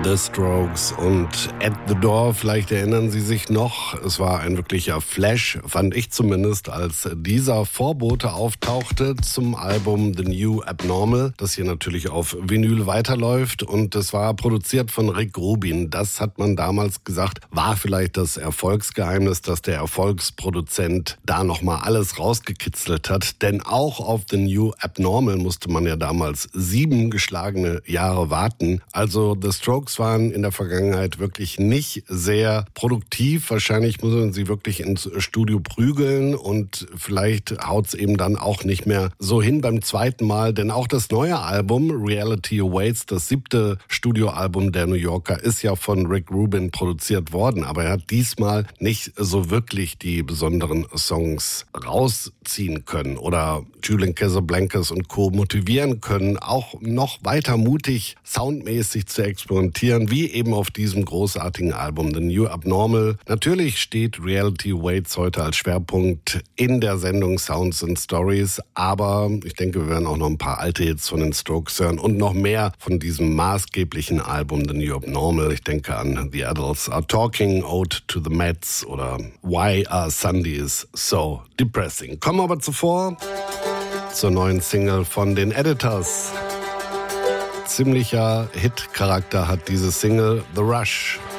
The Strokes und At the Door, vielleicht erinnern Sie sich noch, es war ein wirklicher Flash, fand ich zumindest, als dieser Vorbote auftauchte zum Album The New Abnormal, das hier natürlich auf Vinyl weiterläuft, und es war produziert von Rick Rubin. Das hat man damals gesagt, war vielleicht das Erfolgsgeheimnis, dass der Erfolgsproduzent da nochmal alles rausgekitzelt hat, denn auch auf The New Abnormal musste man ja damals 7 geschlagene Jahre warten. Also The Strokes waren in der Vergangenheit wirklich nicht sehr produktiv. Wahrscheinlich muss man sie wirklich ins Studio prügeln und vielleicht haut's eben dann auch nicht mehr so hin beim zweiten Mal. Denn auch das neue Album Reality Awaits, das 7. Studioalbum der New Yorker, ist ja von Rick Rubin produziert worden. Aber er hat diesmal nicht so wirklich die besonderen Songs rausziehen können oder Julian Casablancas und Co. motivieren können, auch noch weiter mutig soundmäßig zu experimentieren, wie eben auf diesem großartigen Album The New Abnormal. Natürlich steht Reality Awaits heute als Schwerpunkt in der Sendung Sounds and Stories, aber ich denke, wir werden auch noch ein paar alte Hits von den Strokes hören und noch mehr von diesem maßgeblichen Album The New Abnormal. Ich denke an The Adults Are Talking, Ode to the Mets oder Why Are Sundays So Depressing. Kommen wir aber zuvor zur neuen Single von den Editors. Ziemlicher Hit-Charakter hat diese Single, The Rush.